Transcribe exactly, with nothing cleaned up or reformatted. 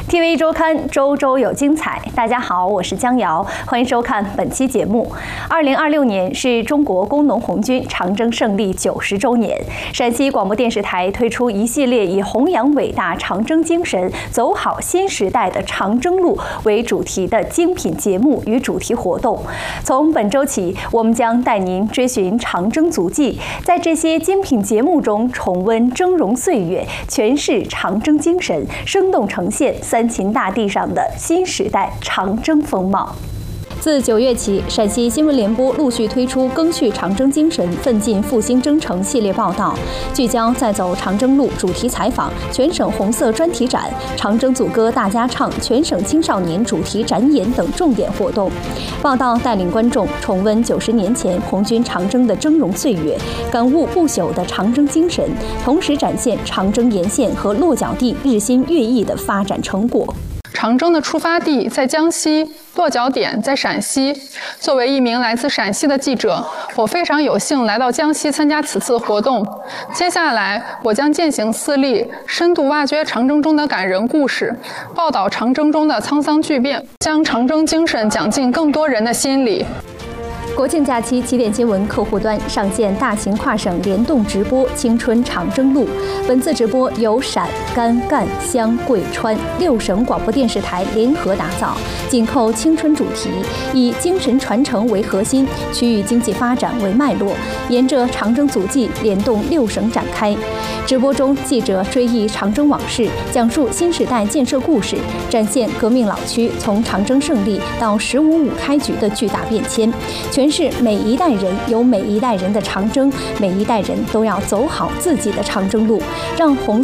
T V 周刊周周有精彩，大家好，我是江瑶，欢迎收看本期节目。二零二六年是中国工农红军长征胜利九十周年，陕西广播电视台推出一系列以弘扬伟大长征精神、走好新时代的长征路为主题的精品节目与主题活动。从本周起，我们将带您追寻长征足迹，在这些精品节目中重温峥嵘岁月，诠释长征精神，生动呈现三秦大地上的新时代长征风貌。自九月起，陕西新闻联播陆续推出赓续长征精神、奋进复兴征程系列报道，聚焦再走长征路主题采访、全省红色专题展、长征组歌大家唱、全省青少年主题展演等重点活动。报道带领观众重温九十年前红军长征的峥嵘岁月，感悟不朽的长征精神，同时展现长征沿线和落脚地日新月异的发展成果。 长征的出发地在江西，落脚点在陕西。作为一名来自陕西的记者，我非常有幸来到江西参加此次活动。接下来，我将践行四例，深度挖掘长征中的感人故事，报道长征中的沧桑巨变，将长征精神讲进更多人的心里。 国庆假期，起点新闻客户端上线大型跨省联动直播《青春长征路》。本次直播由陕、甘、赣、湘、贵、川六省广播电视台联合打造，紧扣青春主题，以精神传承为核心，区域经济发展为脉络，沿着长征足迹联动六省展开。直播中，记者追忆长征往事，讲述新时代建设故事，展现革命老区从长征胜利到十五五开局的巨大变迁。诠释每一代人有每一代人的长征，每一代人都要走好自己的长征路，让红